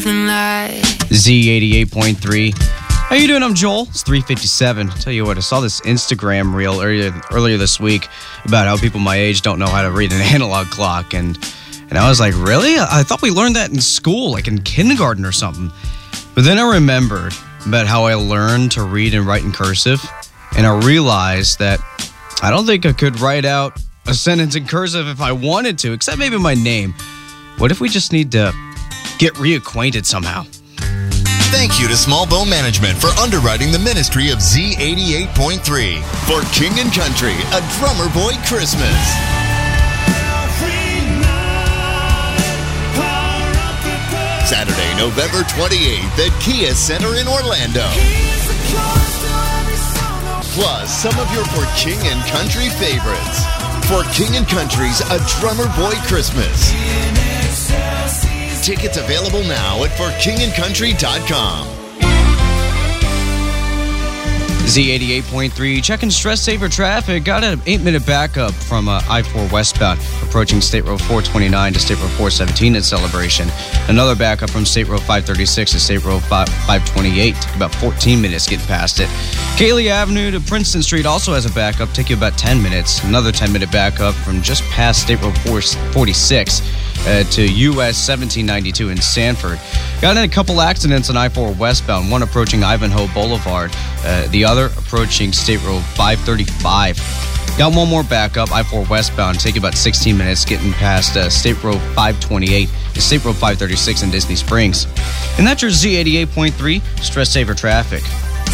Z88.3. How you doing? I'm Joel. It's 3:57. Tell you what, I saw this Instagram reel earlier this week about how people my age don't know how to read an analog clock, and I was like, really? I thought we learned that in school, like in kindergarten or something. But then I remembered about how I learned to read and write in cursive, and I realized that I don't think I could write out a sentence in cursive if I wanted to, except maybe my name. What if we just need to get reacquainted somehow? Thank you to Small Bone Management for underwriting the ministry of Z88.3 for King & Country, a Drummer Boy Christmas. Saturday, November 28th at Kia Center in Orlando. Plus, some of your For King & Country favorites. For King & Country's A Drummer Boy Christmas. Tickets available now at forkingandcountry.com. Z88.3, checking stress saver traffic. Got an 8-minute backup from I-4 westbound, approaching State Road 429 to State Road 417 in Celebration. Another backup from State Road 536 to State Road 528. Took about 14 minutes getting past it. Cayley Avenue to Princeton Street also has a backup. Take you about 10 minutes. Another 10-minute backup from just past State Road 446 to US 1792 in Sanford. Got in a couple accidents on I-4 westbound, one approaching Ivanhoe Boulevard, the other approaching State Road 535. Got one more backup, I-4 westbound, take about 16 minutes getting past State Road 528 to State Road 536 in Disney Springs. And that's your Z88.3 stress saver traffic.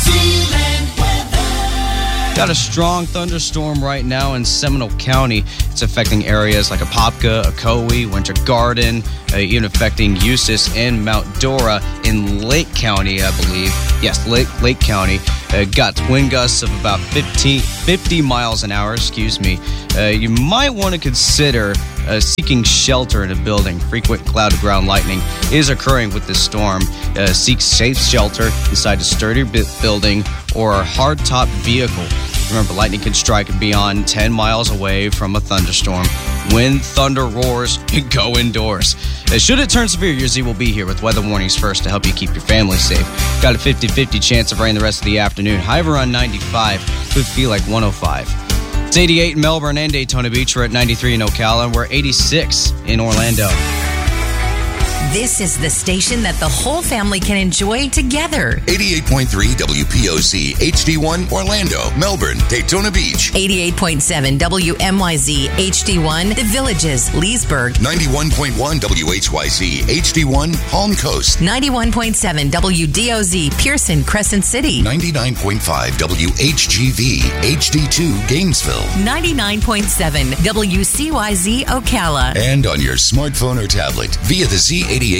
Got a strong thunderstorm right now in Seminole County. It's affecting areas like Apopka, Ocoee, Winter Garden, even affecting Eustis and Mount Dora in Lake County, I believe. Yes, Lake County. Got wind gusts of about 50 miles an hour, You might want to consider seeking shelter in a building. Frequent cloud-to-ground lightning is occurring with this storm. Seek safe shelter inside a sturdy building or a hard-top vehicle. Remember, lightning can strike beyond 10 miles away from a thunderstorm. When thunder roars, go indoors. Should it turn severe, your Z will be here with weather warnings first to help you keep your family safe. Got a 50-50 chance of rain the rest of the afternoon. High of around 95. Could feel like 105. It's 88 in Melbourne and Daytona Beach. We're at 93 in Ocala, and we're 86 in Orlando. This is the station that the whole family can enjoy together. 88.3 WPOC, HD1, Orlando, Melbourne, Daytona Beach. 88.7 WMYZ, HD1, The Villages, Leesburg. 91.1 WHYZ, HD1, Palm Coast. 91.7 WDOZ, Pearson, Crescent City. 99.5 WHGV, HD2, Gainesville. 99.7 WCYZ, Ocala. And on your smartphone or tablet via the Z88